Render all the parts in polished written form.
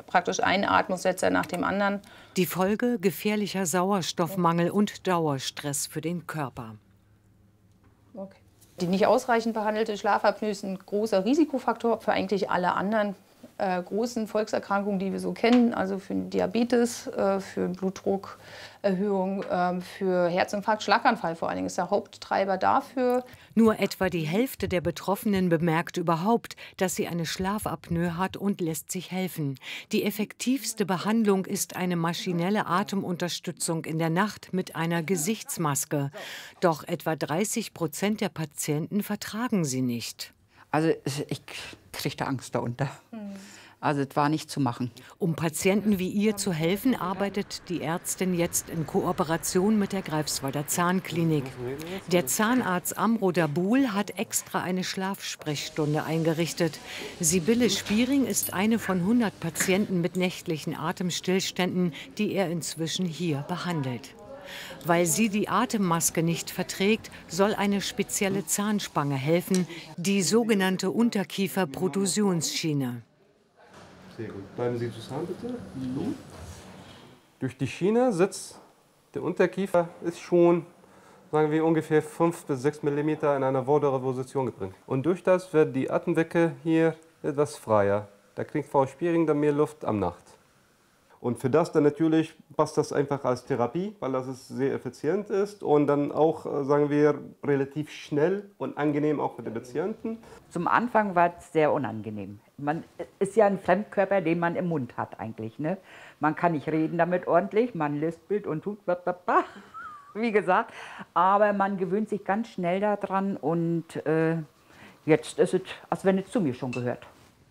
praktisch einen Atmungssetzer nach dem anderen. Die Folge: gefährlicher Sauerstoffmangel und Dauerstress für den Körper. Okay. Die nicht ausreichend behandelte Schlafapnoe ist ein großer Risikofaktor für eigentlich alle anderen großen Volkserkrankungen, die wir so kennen, also für Diabetes, für Blutdruckerhöhung, für Herzinfarkt, Schlaganfall vor allen Dingen ist der Haupttreiber dafür. Nur etwa die Hälfte der Betroffenen bemerkt überhaupt, dass sie eine Schlafapnoe hat und lässt sich helfen. Die effektivste Behandlung ist eine maschinelle Atemunterstützung in der Nacht mit einer Gesichtsmaske. Doch etwa 30% der Patienten vertragen sie nicht. Also ich kriegte Angst darunter. Also es war nicht zu machen. Um Patienten wie ihr zu helfen, arbeitet die Ärztin jetzt in Kooperation mit der Greifswalder Zahnklinik. Der Zahnarzt Amro Dabul hat extra eine Schlafsprechstunde eingerichtet. Sibylle Spiering ist eine von 100 Patienten mit nächtlichen Atemstillständen, die er inzwischen hier behandelt. Weil sie die Atemmaske nicht verträgt, soll eine spezielle Zahnspange helfen, die sogenannte Unterkieferprotusionsschiene. Sehr gut. Bleiben Sie zusammen, bitte. So. Durch die Schiene sitzt der Unterkiefer, ist schon, sagen wir, ungefähr 5 bis 6 mm in einer vordere Position gebracht. Und durch das wird die Atemwege hier etwas freier. Da kriegt Frau Spiering dann mehr Luft am Nacht. Und für das dann natürlich passt das einfach als Therapie, weil das sehr effizient ist und dann auch, sagen wir, relativ schnell und angenehm auch für die Patienten. Zum Anfang war es sehr unangenehm. Man ist ja ein Fremdkörper, den man im Mund hat eigentlich. Ne? Man kann nicht reden damit ordentlich, man lispelt und tut, wie gesagt. Aber man gewöhnt sich ganz schnell daran und jetzt ist es, als wenn es zu mir schon gehört.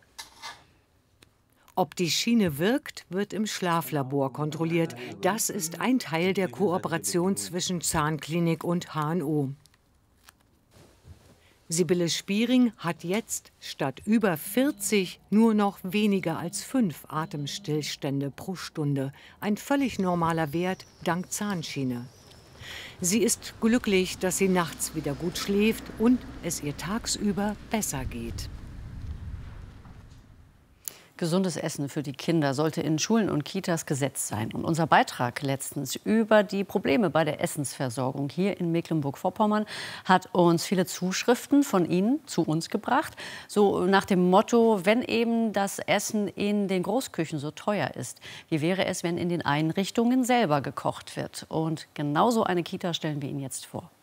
Ob die Schiene wirkt, wird im Schlaflabor kontrolliert. Das ist ein Teil der Kooperation zwischen Zahnklinik und HNO. Sibylle Spiering hat jetzt statt über 40 nur noch weniger als 5 Atemstillstände pro Stunde. Ein völlig normaler Wert dank Zahnschiene. Sie ist glücklich, dass sie nachts wieder gut schläft und es ihr tagsüber besser geht. Gesundes Essen für die Kinder sollte in Schulen und Kitas Gesetz sein. Und unser Beitrag letztens über die Probleme bei der Essensversorgung hier in Mecklenburg-Vorpommern hat uns viele Zuschriften von Ihnen zu uns gebracht. So nach dem Motto, wenn eben das Essen in den Großküchen so teuer ist, wie wäre es, wenn in den Einrichtungen selber gekocht wird? Und genauso eine Kita stellen wir Ihnen jetzt vor.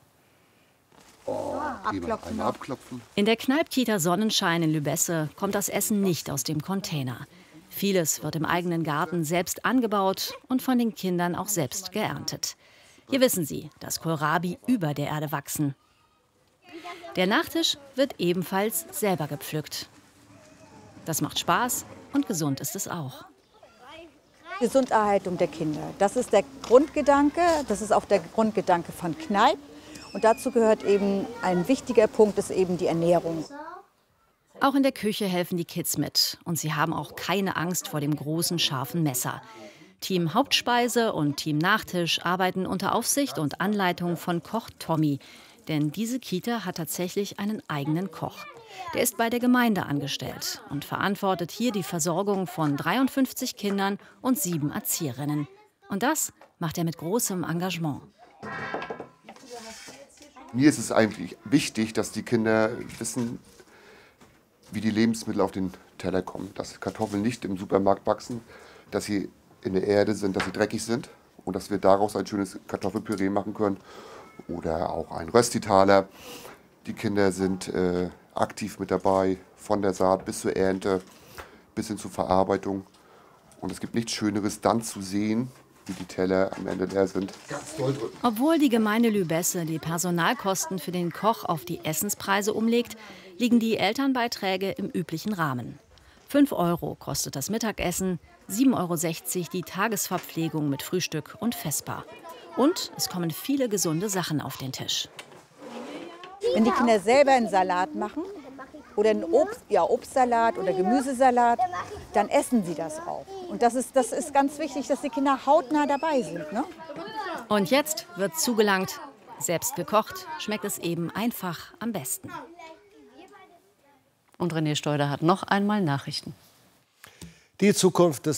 Abklopfen. In der Kneipp-Kita Sonnenschein in Lübesse kommt das Essen nicht aus dem Container. Vieles wird im eigenen Garten selbst angebaut und von den Kindern auch selbst geerntet. Hier wissen sie, dass Kohlrabi über der Erde wachsen. Der Nachtisch wird ebenfalls selber gepflückt. Das macht Spaß und gesund ist es auch. Gesunderhaltung der Kinder, das ist der Grundgedanke, das ist auch der Grundgedanke von Kneipp. Und dazu gehört eben ein wichtiger Punkt, ist eben die Ernährung. Auch in der Küche helfen die Kids mit. Und sie haben auch keine Angst vor dem großen, scharfen Messer. Team Hauptspeise und Team Nachtisch arbeiten unter Aufsicht und Anleitung von Koch Tommy. Denn diese Kita hat tatsächlich einen eigenen Koch. Der ist bei der Gemeinde angestellt und verantwortet hier die Versorgung von 53 Kindern und 7 Erzieherinnen. Und das macht er mit großem Engagement. Mir ist es eigentlich wichtig, dass die Kinder wissen, wie die Lebensmittel auf den Teller kommen. Dass Kartoffeln nicht im Supermarkt wachsen, dass sie in der Erde sind, dass sie dreckig sind und dass wir daraus ein schönes Kartoffelpüree machen können oder auch ein Röstitaler. Die Kinder sind aktiv mit dabei, von der Saat bis zur Ernte, bis hin zur Verarbeitung. Und es gibt nichts Schöneres, dann zu sehen, wie die Teller am Ende leer sind. Obwohl die Gemeinde Lübesse die Personalkosten für den Koch auf die Essenspreise umlegt, liegen die Elternbeiträge im üblichen Rahmen. 5 € kostet das Mittagessen, 7,60 € die Tagesverpflegung mit Frühstück und Vesper. Und es kommen viele gesunde Sachen auf den Tisch. Wenn die Kinder selber einen Salat machen oder einen Obstsalat oder Gemüsesalat, dann essen sie das auch. Und das ist ganz wichtig, dass die Kinder hautnah dabei sind. Ne? Und jetzt wird zugelangt. Selbst gekocht schmeckt es eben einfach am besten. Und René Steuder hat noch einmal Nachrichten. Die Zukunft des